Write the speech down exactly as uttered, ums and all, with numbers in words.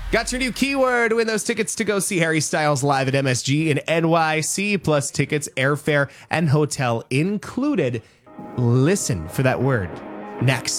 Got your new keyword. Win those tickets to go see Harry Styles live at M S G in N Y C, plus tickets, airfare, and hotel included. Listen for that word next.